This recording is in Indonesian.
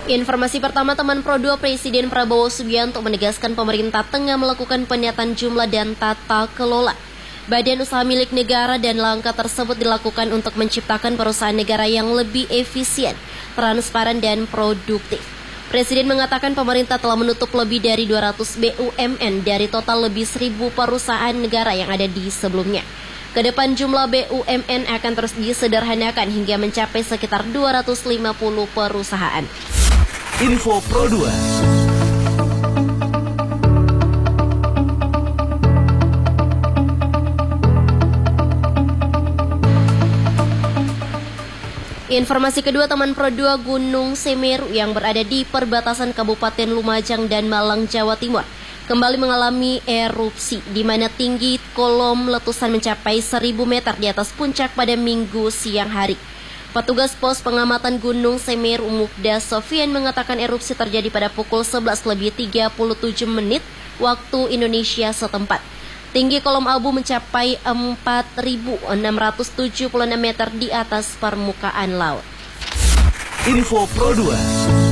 Informasi pertama, teman Pro 2, Presiden Prabowo Subianto menegaskan pemerintah tengah melakukan penyataan jumlah dan tata kelola badan usaha milik negara dan langkah tersebut dilakukan untuk menciptakan perusahaan negara yang lebih efisien, transparan, dan produktif. Presiden mengatakan pemerintah telah menutup lebih dari 200 BUMN dari total lebih 1.000 perusahaan negara yang ada di sebelumnya. Kedepan jumlah BUMN akan terus disederhanakan hingga mencapai sekitar 250 perusahaan. Info Pro 2. Informasi kedua, teman Pro 2, Gunung Semeru yang berada di perbatasan Kabupaten Lumajang dan Malang, Jawa Timur kembali mengalami erupsi di mana tinggi kolom letusan mencapai 1.000 meter di atas puncak pada Minggu siang hari. Petugas pos pengamatan Gunung Semeru Mukda Sofian mengatakan erupsi terjadi pada pukul 11:37 waktu Indonesia setempat. Tinggi kolom abu mencapai 4.676 meter di atas permukaan laut. Info Pro 2.